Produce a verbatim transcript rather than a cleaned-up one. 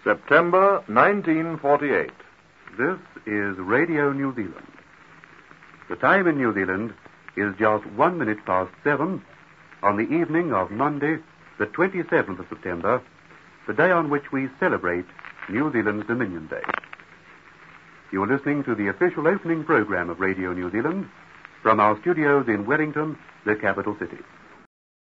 September nineteen forty-eight. This is Radio New Zealand. The time in New Zealand is just one minute past seven on the evening of Monday, the twenty-seventh of September, the day on which we celebrate New Zealand's Dominion Day. You are listening to the official opening program of Radio New Zealand from our studios in Wellington, the capital city.